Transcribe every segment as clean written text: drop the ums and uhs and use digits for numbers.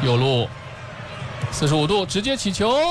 右路45度直接起球，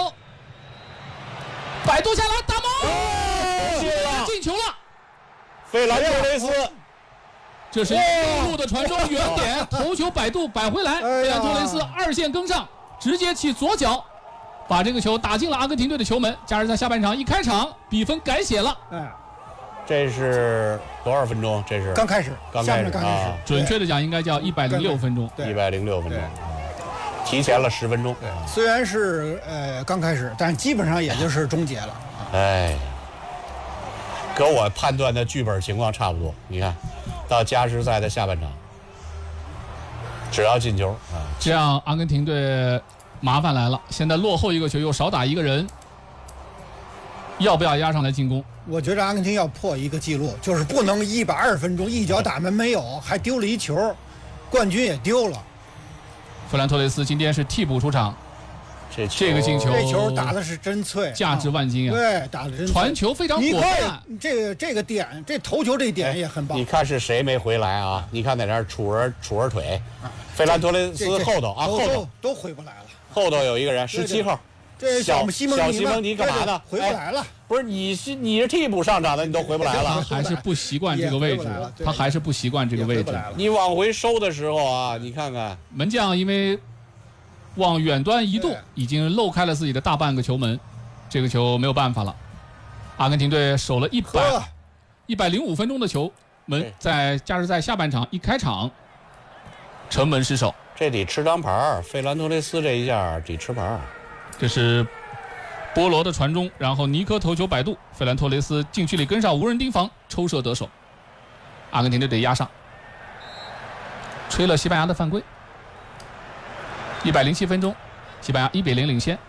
摆渡下来打门，进球了！ 费兰托雷斯， 这是右路的传中，远点头球摆渡摆回来，费兰托雷斯二线跟上，直接起左脚，把这个球打进了阿根廷队的球门。加时赛下半场一开场，比分改写了。 这是多少分钟？这是刚开始啊， 准确的讲应该叫106分钟。 106分钟，提前了10分钟。 虽然是刚开始，但基本上也就是终结了。 哎，跟我判断的剧本情况差不多。你看，到加时赛的下半场，只要进球啊， 这样阿根廷队麻烦来了，现在落后一个球，又少打一个人，要不要压上来进攻？ 我觉得阿根廷要破一个记录，就是不能120分钟一脚打门没有，还丢了一球，冠军也丢了。 弗兰托雷斯今天是替补出场，这个进球， 这球打的是真脆， 价值万金啊！ 对，打的真脆， 传球非常果断。 这个点，这头球这点也很棒。 你看是谁没回来啊？你看在这儿杵着腿，费兰托雷斯后头啊，后头都回不来了。 后头有一个人，17号。 这小西蒙尼干嘛呢？ 回不来了。 不是你是替补上场的，你都回不来了。 还是不习惯这个位置，他还是不习惯这个位置。 你往回收的时候啊，你看看门将因为往远端移动，已经漏开了自己的大半个球门，这个球没有办法了。阿根廷队守了105分钟的球门，在加时赛下半场一开场，城门失守。 这得吃张牌，费兰托雷斯这一下得吃牌。 这是波罗的传中，然后尼科头球摆渡，费兰托雷斯禁区里跟上，无人盯防，抽射得手。阿根廷队得压上，吹了西班牙的犯规。107分钟，西班牙1-0领先。